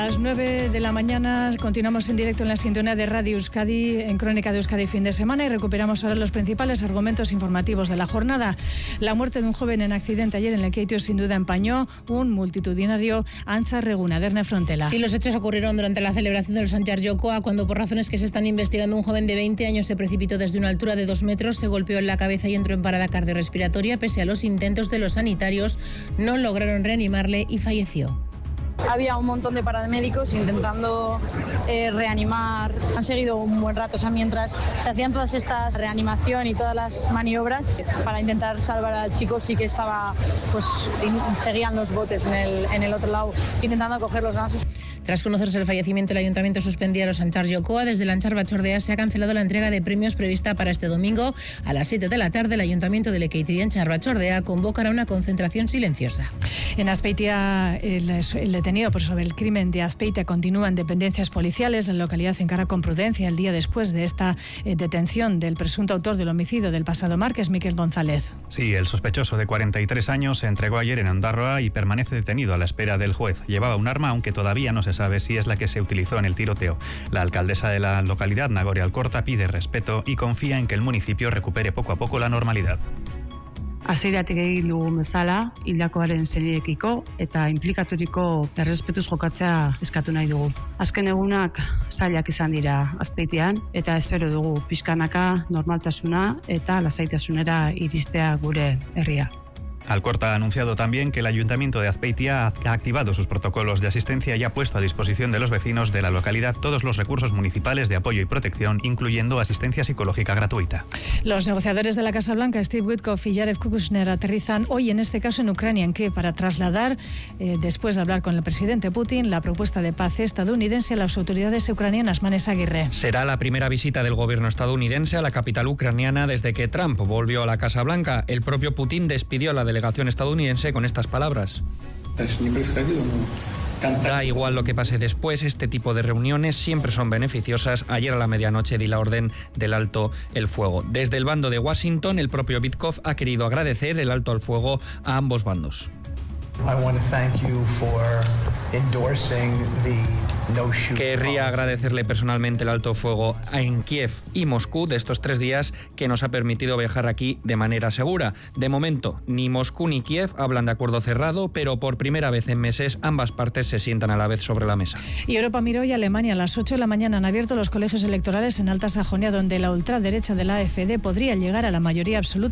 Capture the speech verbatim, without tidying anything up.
A las nueve de la mañana continuamos en directo en la sintonía de Radio Euskadi, en Crónica de Euskadi fin de semana, y recuperamos ahora los principales argumentos informativos de la jornada. La muerte de un joven en accidente ayer en Lekeitio sin duda empañó un multitudinario Antza Reguna. Derne Frontela. Sí, los hechos ocurrieron durante la celebración de los Antxar Jokoa, cuando por razones que se están investigando un joven de veinte años se precipitó desde una altura de dos metros, se golpeó en la cabeza y entró en parada cardiorrespiratoria. Pese a los intentos de los sanitarios, no lograron reanimarle y falleció. Había un montón de paramédicos intentando eh, reanimar. Han seguido un buen rato, o sea, mientras se hacían todas estas reanimación y todas las maniobras para intentar salvar al chico, sí que estaba, pues, seguían los botes en el, en el otro lado intentando coger los gansos. Tras conocerse el fallecimiento, el Ayuntamiento suspendía los Antxar Jokoa. Desde el Antxar Batzordea se ha cancelado la entrega de premios prevista para este domingo a las siete de la tarde. El Ayuntamiento de Lekeitio y Antxar Batzordea convocará una concentración silenciosa. En Azpeitia, el, el detenido por sobre el crimen de Azpeitia continúa en dependencias policiales. La localidad encara con prudencia el día después de esta eh, detención del presunto autor del homicidio del pasado martes, Miquel González. Sí, el sospechoso de cuarenta y tres años se entregó ayer en Ondarroa y permanece detenido a la espera del juez. Llevaba un arma, aunque todavía no se sabe si es la que se utilizó en el tiroteo. La alcaldesa de la localidad, Nagore Alkorta, pide respeto y confía en que el municipio recupere poco a poco la normalidad. Hasieratik egin dugun bezala, hildakoaren senideekiko eta inplikaturiko errespetuz jokatzea eskatu nahi dugu. Azken egunak zailak izan dira Azpeitian eta espero dugu pixkanaka normaltasuna eta lasaitasunera iristea gure herria. Alkorta ha anunciado también que el Ayuntamiento de Azpeitia ha activado sus protocolos de asistencia y ha puesto a disposición de los vecinos de la localidad todos los recursos municipales de apoyo y protección, incluyendo asistencia psicológica gratuita. Los negociadores de la Casa Blanca, Steve Witkoff y Jared Kushner, aterrizan hoy, en este caso en Ucrania, en Kiev, para trasladar, eh, después de hablar con el presidente Putin, la propuesta de paz estadounidense a las autoridades ucranianas. Manes Aguirre. Será la primera visita del gobierno estadounidense a la capital ucraniana desde que Trump volvió a la Casa Blanca. El propio Putin despidió a la delegación estadounidense con estas palabras: da igual lo que pase después, este tipo de reuniones siempre son beneficiosas. Ayer a la medianoche di la orden del alto el fuego. Desde el bando de Washington, el propio Witkoff ha querido agradecer el alto al fuego a ambos bandos. Querría agradecerle personalmente el alto fuego en Kiev y Moscú de estos tres días que nos ha permitido viajar aquí de manera segura. De momento, ni Moscú ni Kiev hablan de acuerdo cerrado, pero por primera vez en meses ambas partes se sientan a la vez sobre la mesa. Y Europa miró y Alemania a las ocho de la mañana han abierto los colegios electorales en Alta Sajonia, donde la ultraderecha de la A F D podría llegar a la mayoría absoluta.